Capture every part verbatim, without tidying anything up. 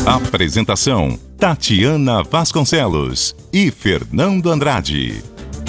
Apresentação: Tatiana Vasconcelos e Fernando Andrade.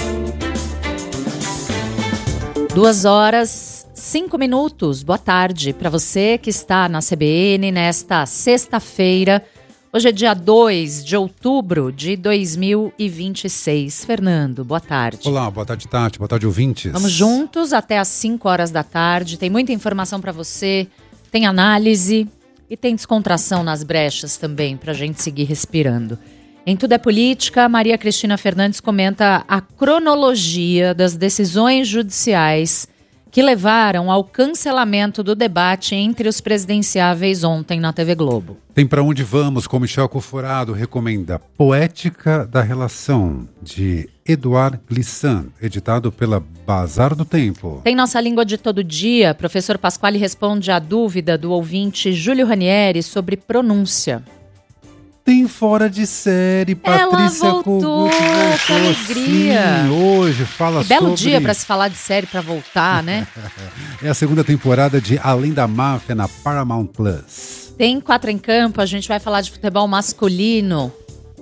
Duas horas, cinco minutos. Boa tarde para você que está na C B N nesta sexta-feira. Hoje é dia dois de outubro de dois mil e vinte e seis. Fernando, boa tarde. Olá, boa tarde, Tati. Boa tarde, ouvintes. Vamos juntos até às cinco horas da tarde. Tem muita informação para você, tem análise e tem descontração nas brechas também para a gente seguir respirando. Em Tudo é Política, Maria Cristina Fernandes comenta a cronologia das decisões judiciais que levaram ao cancelamento do debate entre os presidenciáveis ontem na T V Globo. Tem Pra Onde Vamos, com Michel Coforado, recomenda Poética da Relação, de Eduard Glissant, editado pela Bazar do Tempo. Tem Nossa Língua de Todo Dia, professor Pasquale responde à dúvida do ouvinte Júlio Ranieri sobre pronúncia. Tem Fora de Série, Patrícia Ela voltou, Kogut voltou, que alegria. Sim, hoje fala que belo sobre... dia para se falar de série, para voltar, né? É a segunda temporada de Além da Máfia na Paramount Plus. Tem Quatro em Campo, a gente vai falar de futebol masculino.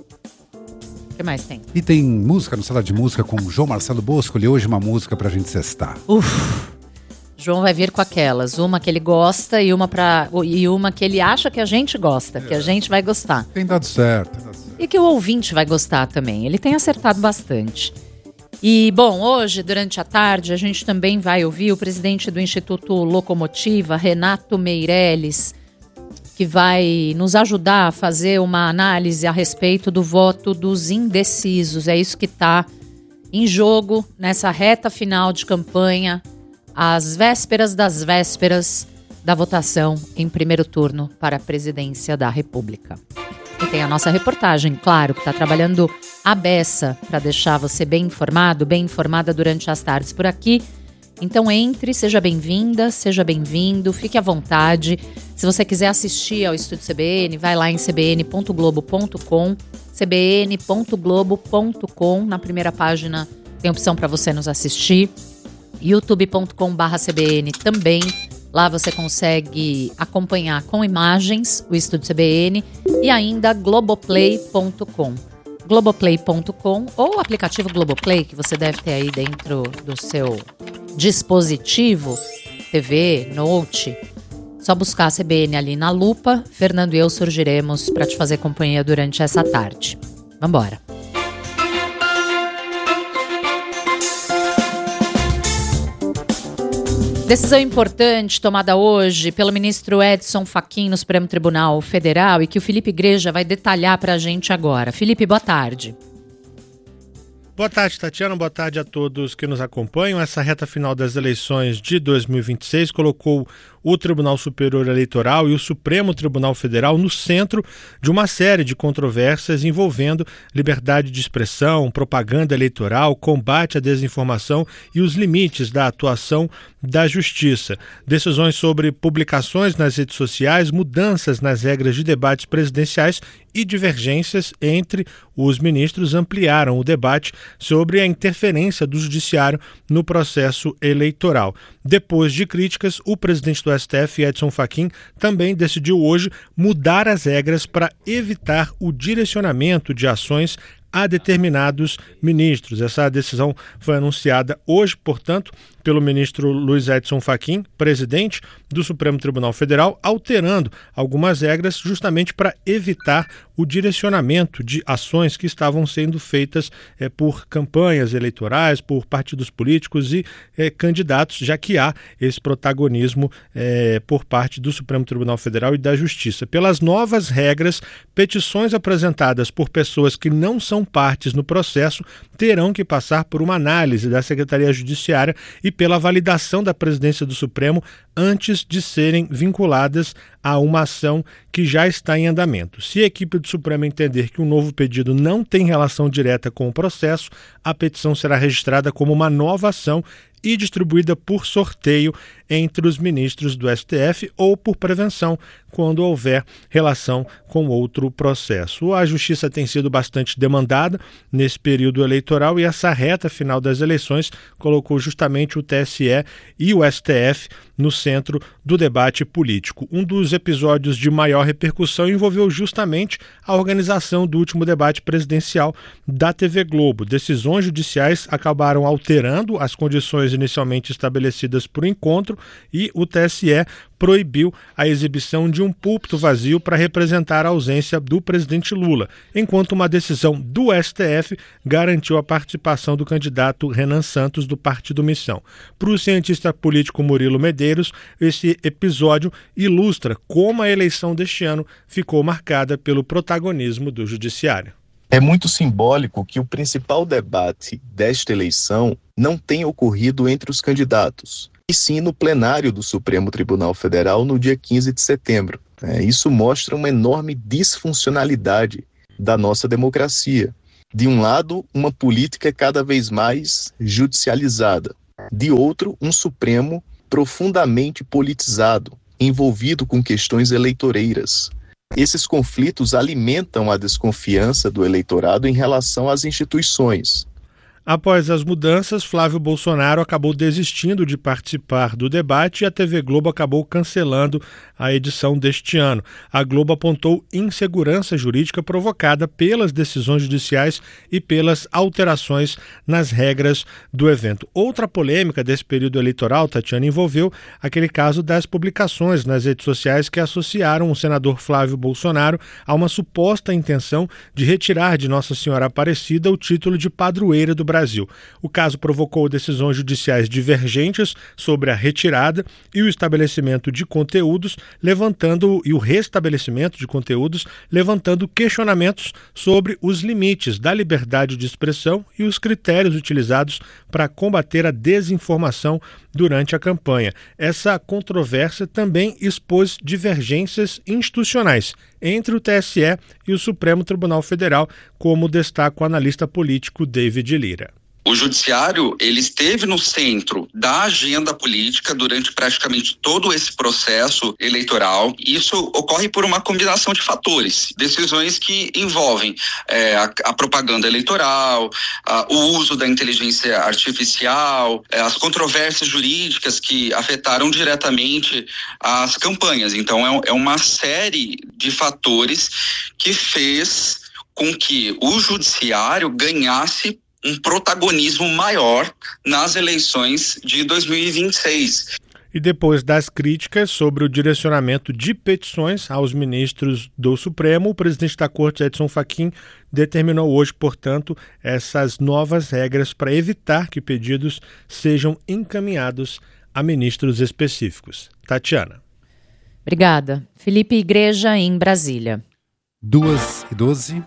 O que mais tem? E tem música no Sala de Música com o João Marcelo Bosco, e hoje uma música pra gente sextar. Uf, João vai vir com aquelas, uma que ele gosta e uma, pra, e uma que ele acha que a gente gosta, que a gente vai gostar. Tem dado certo, tem dado certo. E que o ouvinte vai gostar também, ele tem acertado bastante. E, bom, hoje, durante a tarde, a gente também vai ouvir o presidente do Instituto Locomotiva, Renato Meirelles, que vai nos ajudar a fazer uma análise a respeito do voto dos indecisos. É isso que está em jogo nessa reta final de campanha, às vésperas das vésperas da votação em primeiro turno para a presidência da República. E tem a nossa reportagem, claro, que está trabalhando à beça para deixar você bem informado, bem informada durante as tardes por aqui. Então entre, seja bem-vinda, seja bem-vindo, fique à vontade. Se você quiser assistir ao Estúdio C B N, vai lá em c b n ponto globo ponto com, c b n ponto globo ponto com, na primeira página tem opção para você nos assistir. youtube ponto com barra c b n também, lá você consegue acompanhar com imagens o Estúdio C B N e ainda globoplay ponto com. globoplay ponto com ou o aplicativo Globoplay que você deve ter aí dentro do seu dispositivo, T V, Note. Só buscar a C B N ali na lupa. Fernando e eu surgiremos para te fazer companhia durante essa tarde. Vambora. Decisão importante tomada hoje pelo ministro Edson Fachin no Supremo Tribunal Federal e que o Felipe Igreja vai detalhar para a gente agora. Felipe, boa tarde. Boa tarde, Tatiana. Boa tarde a todos que nos acompanham. Essa reta final das eleições de dois mil e vinte e seis colocou o Tribunal Superior Eleitoral e o Supremo Tribunal Federal no centro de uma série de controvérsias envolvendo liberdade de expressão, propaganda eleitoral, combate à desinformação e os limites da atuação da Justiça. Decisões sobre publicações nas redes sociais, mudanças nas regras de debates presidenciais e divergências entre os ministros ampliaram o debate sobre a interferência do Judiciário no processo eleitoral. Depois de críticas, o presidente do S T F, Edson Fachin, também decidiu hoje mudar as regras para evitar o direcionamento de ações a determinados ministros. Essa decisão foi anunciada hoje, portanto, pelo ministro Luiz Edson Fachin, presidente do Supremo Tribunal Federal, alterando algumas regras justamente para evitar o direcionamento de ações que estavam sendo feitas é, por campanhas eleitorais, por partidos políticos e é, candidatos, já que há esse protagonismo é, por parte do Supremo Tribunal Federal e da Justiça. Pelas novas regras, petições apresentadas por pessoas que não são partes no processo terão que passar por uma análise da Secretaria Judiciária e pela validação da presidência do Supremo antes de serem vinculadas a uma ação que já está em andamento. Se a equipe do Supremo entender que um novo pedido não tem relação direta com o processo, a petição será registrada como uma nova ação e distribuída por sorteio entre os ministros do S T F ou por prevenção, quando houver relação com outro processo. A justiça tem sido bastante demandada nesse período eleitoral e essa reta final das eleições colocou justamente o T S E e o S T F no centro centro do debate político. Um dos episódios de maior repercussão envolveu justamente a organização do último debate presidencial da T V Globo. Decisões judiciais acabaram alterando as condições inicialmente estabelecidas para o encontro e o T S E proibiu a exibição de um púlpito vazio para representar a ausência do presidente Lula, enquanto uma decisão do S T F garantiu a participação do candidato Renan Santos do Partido Missão. Para o cientista político Murilo Medeiros, esse episódio ilustra como a eleição deste ano ficou marcada pelo protagonismo do judiciário. É muito simbólico que o principal debate desta eleição não tenha ocorrido entre os candidatos, e sim no plenário do Supremo Tribunal Federal no dia quinze de setembro. É, isso mostra uma enorme disfuncionalidade da nossa democracia. De um lado, uma política cada vez mais judicializada. De outro, um Supremo profundamente politizado, envolvido com questões eleitoreiras. Esses conflitos alimentam a desconfiança do eleitorado em relação às instituições. Após as mudanças, Flávio Bolsonaro acabou desistindo de participar do debate e a T V Globo acabou cancelando a edição deste ano. A Globo apontou insegurança jurídica provocada pelas decisões judiciais e pelas alterações nas regras do evento. Outra polêmica desse período eleitoral, Tatiana, envolveu aquele caso das publicações nas redes sociais que associaram o senador Flávio Bolsonaro a uma suposta intenção de retirar de Nossa Senhora Aparecida o título de padroeira do Brasil. Brasil. O caso provocou decisões judiciais divergentes sobre a retirada e o estabelecimento de conteúdos, levantando e o restabelecimento de conteúdos, levantando questionamentos sobre os limites da liberdade de expressão e os critérios utilizados para combater a desinformação durante a campanha. Essa controvérsia também expôs divergências institucionais entre o T S E e o Supremo Tribunal Federal, como destaca o analista político David Lira. O judiciário, ele esteve no centro da agenda política durante praticamente todo esse processo eleitoral. Isso ocorre por uma combinação de fatores, decisões que envolvem é, a, a propaganda eleitoral, a, o uso da inteligência artificial, é, as controvérsias jurídicas que afetaram diretamente as campanhas. Então, é, é uma série de fatores que fez com que o judiciário ganhasse um protagonismo maior nas eleições de dois mil e vinte e seis. E depois das críticas sobre o direcionamento de petições aos ministros do Supremo, o presidente da Corte, Edson Fachin, determinou hoje, portanto, essas novas regras para evitar que pedidos sejam encaminhados a ministros específicos. Tatiana. Obrigada. Felipe Igreja, em Brasília. duas e doze.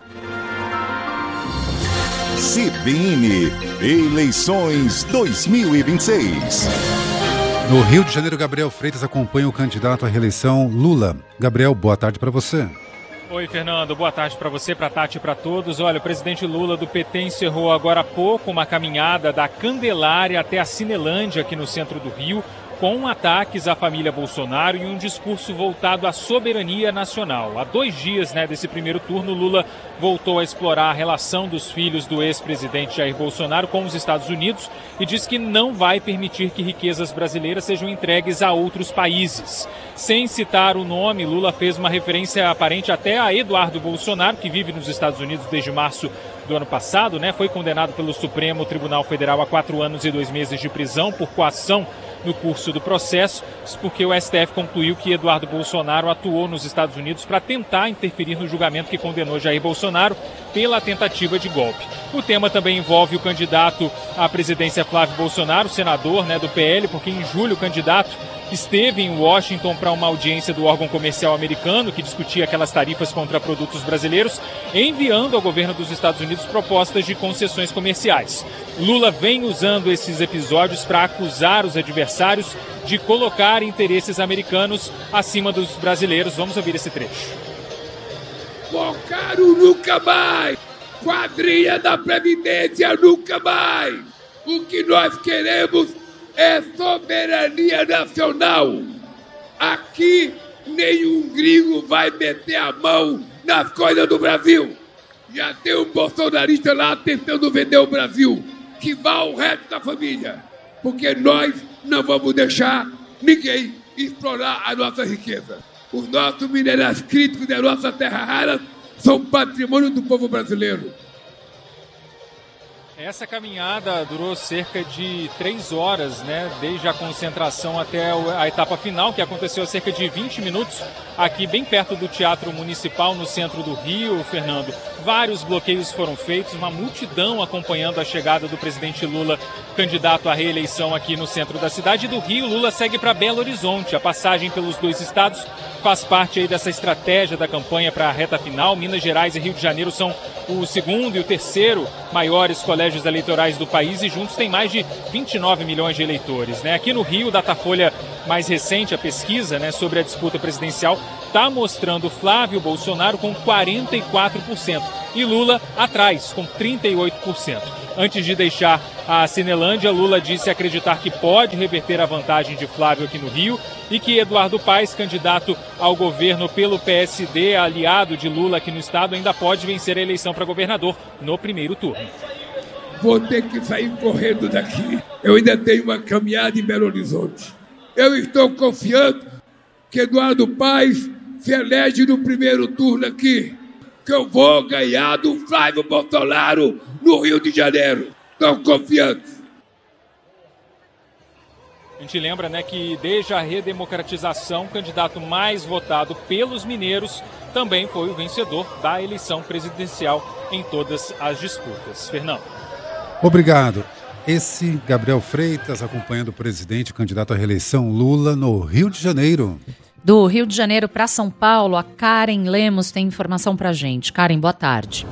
C B N, eleições dois mil e vinte e seis. No Rio de Janeiro, Gabriel Freitas acompanha o candidato à reeleição Lula. Gabriel, boa tarde para você. Oi, Fernando. Boa tarde para você, para a Tati e para todos. Olha, o presidente Lula do P T encerrou agora há pouco uma caminhada da Candelária até a Cinelândia, aqui no centro do Rio, com ataques à família Bolsonaro e um discurso voltado à soberania nacional. Há dois dias, né, desse primeiro turno, Lula voltou a explorar a relação dos filhos do ex-presidente Jair Bolsonaro com os Estados Unidos e diz que não vai permitir que riquezas brasileiras sejam entregues a outros países. Sem citar o nome, Lula fez uma referência aparente até a Eduardo Bolsonaro, que vive nos Estados Unidos desde março do ano passado, né? Foi condenado pelo Supremo Tribunal Federal a quatro anos e dois meses de prisão por coação no curso do processo, porque o S T F concluiu que Eduardo Bolsonaro atuou nos Estados Unidos para tentar interferir no julgamento que condenou Jair Bolsonaro pela tentativa de golpe. O tema também envolve o candidato à presidência Flávio Bolsonaro, senador, né, do P L, porque em julho o candidato esteve em Washington para uma audiência do órgão comercial americano que discutia aquelas tarifas contra produtos brasileiros, enviando ao governo dos Estados Unidos propostas de concessões comerciais. Lula vem usando esses episódios para acusar os adversários de colocar interesses americanos acima dos brasileiros. Vamos ouvir esse trecho. Bolsonaro nunca mais! Quadrilha da Previdência nunca mais! O que nós queremos é soberania nacional. Aqui nenhum gringo vai meter a mão nas coisas do Brasil. Já tem um bolsonarista lá tentando vender o Brasil. Que vá o resto da família. Porque nós não vamos deixar ninguém explorar a nossa riqueza. Os nossos minerais críticos e a nossa terra rara são patrimônio do povo brasileiro. Essa caminhada durou cerca de três horas, né? Desde a concentração até a etapa final, que aconteceu há cerca de vinte minutos, aqui bem perto do Teatro Municipal, no centro do Rio, Fernando. Vários bloqueios foram feitos, uma multidão acompanhando a chegada do presidente Lula, candidato à reeleição aqui no centro da cidade. Do Rio, Lula segue para Belo Horizonte. A passagem pelos dois estados faz parte aí dessa estratégia da campanha para a reta final. Minas Gerais e Rio de Janeiro são o segundo e o terceiro maiores colégios eleitorais do país e juntos tem mais de vinte e nove milhões de eleitores, né? Aqui no Rio, o Datafolha mais recente, a pesquisa, né, sobre a disputa presidencial, está mostrando Flávio Bolsonaro com quarenta e quatro por cento e Lula atrás, com trinta e oito por cento. Antes de deixar a Cinelândia, Lula disse acreditar que pode reverter a vantagem de Flávio aqui no Rio e que Eduardo Paes, candidato ao governo pelo P S D, aliado de Lula aqui no estado, ainda pode vencer a eleição para governador no primeiro turno. Vou ter que sair correndo daqui. Eu ainda tenho uma caminhada em Belo Horizonte. Eu estou confiando que Eduardo Paes se elege no primeiro turno aqui, que eu vou ganhar do Flávio Bolsonaro no Rio de Janeiro. Estou confiante. A gente lembra, né, que desde a redemocratização, o candidato mais votado pelos mineiros também foi o vencedor da eleição presidencial em todas as disputas. Fernando. Obrigado. Esse Gabriel Freitas acompanhando o presidente, candidato à reeleição Lula no Rio de Janeiro. Do Rio de Janeiro para São Paulo, a Karen Lemos tem informação para a gente. Karen, boa tarde.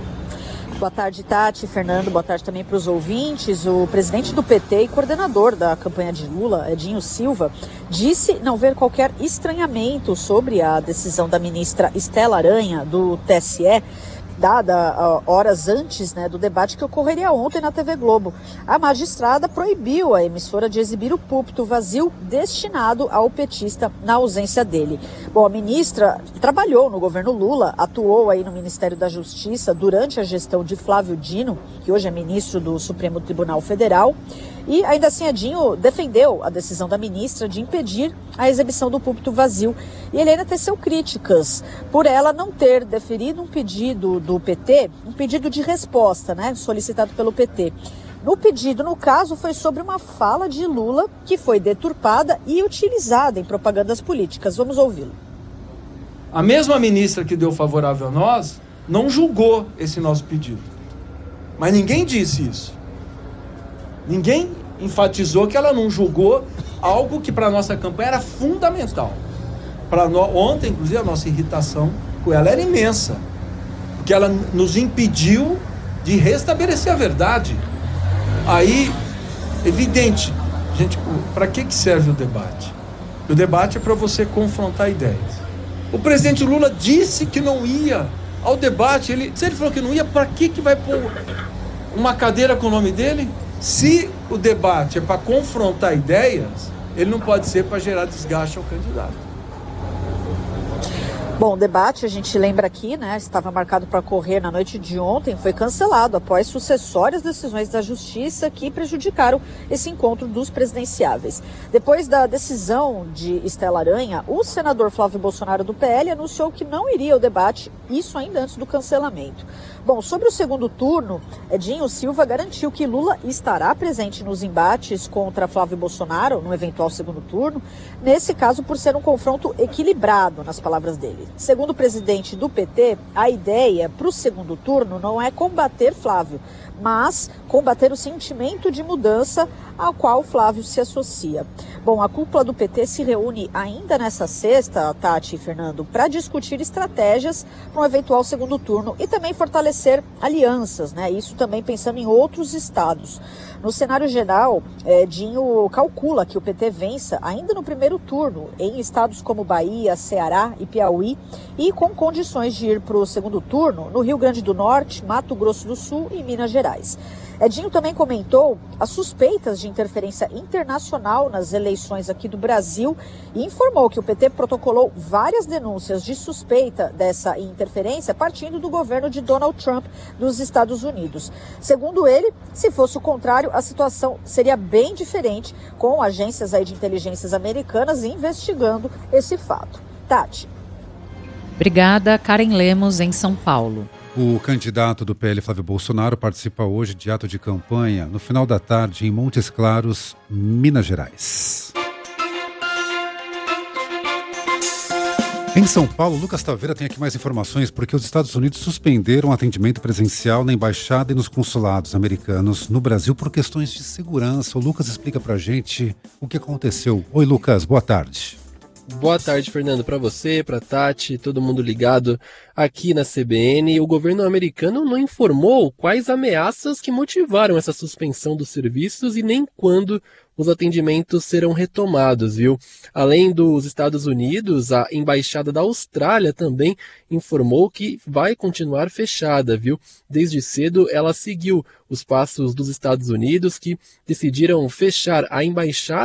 Boa tarde, Tati, Fernando, boa tarde também para os ouvintes. O presidente do P T e coordenador da campanha de Lula, Edinho Silva, disse não ver qualquer estranhamento sobre a decisão da ministra Estela Aranha, do T S E, dada uh, horas antes, né, do debate que ocorreria ontem na T V Globo. A magistrada proibiu a emissora de exibir o púlpito vazio destinado ao petista na ausência dele. Bom, a ministra trabalhou no governo Lula, atuou aí no Ministério da Justiça durante a gestão de Flávio Dino, que hoje é ministro do Supremo Tribunal Federal, e ainda assim Edinho defendeu a decisão da ministra de impedir a exibição do púlpito vazio. E ele ainda teceu críticas por ela não ter deferido um pedido do P T, um pedido de resposta, né, solicitado pelo P T. No pedido, no caso, foi sobre uma fala de Lula que foi deturpada e utilizada em propagandas políticas. Vamos ouvi-lo. A mesma ministra que deu favorável a nós não julgou esse nosso pedido. Mas ninguém disse isso. Ninguém enfatizou que ela não julgou algo que para a nossa campanha era fundamental. Para no... Ontem, inclusive, a nossa irritação com ela era imensa, porque ela nos impediu de restabelecer a verdade. Aí, evidente, gente, para que que serve o debate? O debate é para você confrontar ideias. O presidente Lula disse que não ia ao debate. Ele, se ele falou que não ia, para que que vai pôr uma cadeira com o nome dele? Se o debate é para confrontar ideias, ele não pode ser para gerar desgaste ao candidato. Bom, o debate, a gente lembra aqui, né, estava marcado para ocorrer na noite de ontem, foi cancelado após sucessórias decisões da Justiça que prejudicaram esse encontro dos presidenciáveis. Depois da decisão de Estela Aranha, o senador Flávio Bolsonaro do P L anunciou que não iria ao debate, isso ainda antes do cancelamento. Bom, sobre o segundo turno, Edinho Silva garantiu que Lula estará presente nos embates contra Flávio Bolsonaro no eventual segundo turno, nesse caso por ser um confronto equilibrado, nas palavras dele. Segundo o presidente do P T, a ideia para o segundo turno não é combater Flávio, mas combater o sentimento de mudança ao qual Flávio se associa. Bom, a cúpula do P T se reúne ainda nessa sexta, Tati e Fernando, para discutir estratégias para um eventual segundo turno e também fortalecer alianças, né? Isso também pensando em outros estados. No cenário geral, Edinho calcula que o P T vença ainda no primeiro turno em estados como Bahia, Ceará e Piauí e com condições de ir para o segundo turno no Rio Grande do Norte, Mato Grosso do Sul e Minas Gerais. Gerais. Edinho também comentou as suspeitas de interferência internacional nas eleições aqui do Brasil e informou que o P T protocolou várias denúncias de suspeita dessa interferência partindo do governo de Donald Trump dos Estados Unidos. Segundo ele, se fosse o contrário, a situação seria bem diferente, com agências aí de inteligências americanas investigando esse fato. Tati. Obrigada, Karen Lemos, em São Paulo. O candidato do P L, Flávio Bolsonaro, participa hoje de ato de campanha no final da tarde em Montes Claros, Minas Gerais. Em São Paulo, Lucas Taveira tem aqui mais informações porque os Estados Unidos suspenderam o atendimento presencial na embaixada e nos consulados americanos no Brasil por questões de segurança. O Lucas explica pra gente o que aconteceu. Oi, Lucas, boa tarde. Boa tarde, Fernando, para você, para Tati, todo mundo ligado aqui na C B N. O governo americano não informou quais ameaças que motivaram essa suspensão dos serviços e nem quando os atendimentos serão retomados, viu? Além dos Estados Unidos, a Embaixada da Austrália também informou que vai continuar fechada, viu? Desde cedo, ela seguiu os passos dos Estados Unidos, que decidiram fechar a embaixada